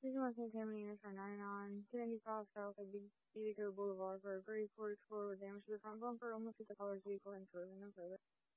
This is Western Family Units for 99. 295 South of Beaver Boulevard for a grade 4 Explorer with damage to the front bumper, almost hit the colors vehicle and further no further.